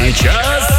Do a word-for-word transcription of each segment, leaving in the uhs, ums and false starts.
Сейчас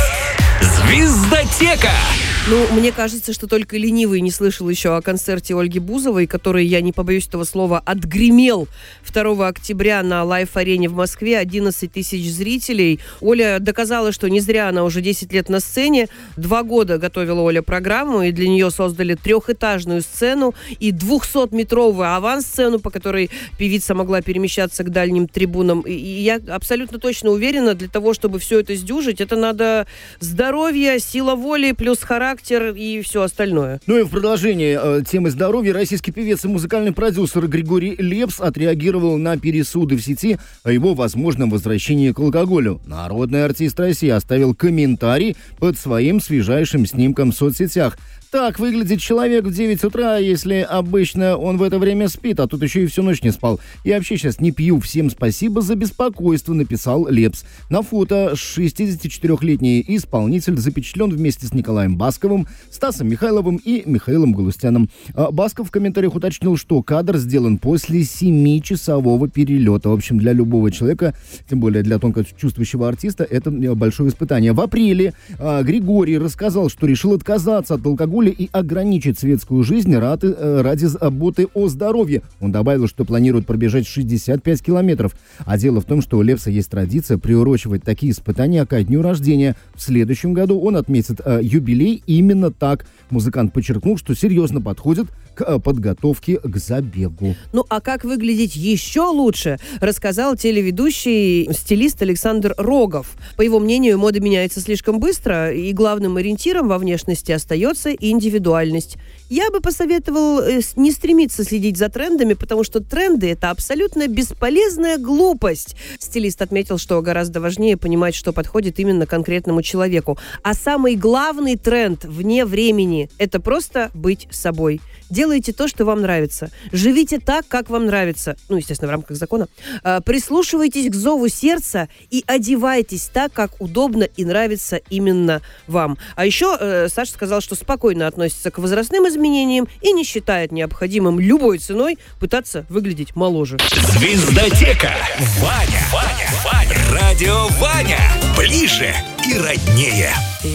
«Звездотека». Ну, мне кажется, что только ленивый не слышал еще о концерте Ольги Бузовой, который, я не побоюсь этого слова, отгремел второго октября на Лайф-арене в Москве. одиннадцать тысяч зрителей. Оля доказала, что не зря она уже десять лет на сцене. Два года готовила Оля программу, и для нее создали трехэтажную сцену и двухсотметровую авансцену, по которой певица могла перемещаться к дальним трибунам. И я абсолютно точно уверена, для того, чтобы все это сдюжить, это надо здоровье, сила воли, плюс характер и все остальное. Ну и в продолжение э, темы здоровья российский певец и музыкальный продюсер Григорий Лепс отреагировал на пересуды в сети о его возможном возвращении к алкоголю. Народный артист России оставил комментарий под своим свежайшим снимком в соцсетях. Так выглядит человек в девять утра, если обычно он в это время спит, а тут еще и всю ночь не спал. Я вообще сейчас не пью. Всем спасибо за беспокойство, написал Лепс. На фото шестидесятичетырехлетний исполнитель запечатлен вместе с Николаем Басковым, Стасом Михайловым и Михаилом Галустяном. Басков в комментариях уточнил, что кадр сделан после семичасового перелета. В общем, для любого человека, тем более для тонко чувствующего артиста, это большое испытание. В апреле Григорий рассказал, что решил отказаться от алкоголя и ограничить светскую жизнь ради, ради заботы о здоровье. Он добавил, что планирует пробежать шестьдесят пять километров. А дело в том, что у Лепса есть традиция приурочивать такие испытания ко дню рождения. В следующем году он отметит э, юбилей именно так. Музыкант подчеркнул, что серьезно подходит к э, подготовке к забегу. Ну а как выглядеть еще лучше, рассказал телеведущий, стилист Александр Рогов. По его мнению, мода меняется слишком быстро, и главным ориентиром во внешности остается индивидуальность. Я бы посоветовал не стремиться следить за трендами, потому что тренды – это абсолютно бесполезная глупость. Стилист отметил, что гораздо важнее понимать, что подходит именно конкретному человеку. А самый главный тренд вне времени – это просто быть собой. Делайте то, что вам нравится. Живите так, как вам нравится. Ну, естественно, в рамках закона. Прислушивайтесь к зову сердца и одевайтесь так, как удобно и нравится именно вам. А еще э, Саша сказал, что спокойно относится к возрастным изменениям и не считает необходимым любой ценой пытаться выглядеть моложе. «Звездотека». Ваня, Ваня, Ваня. Радио Ваня. Ближе и роднее.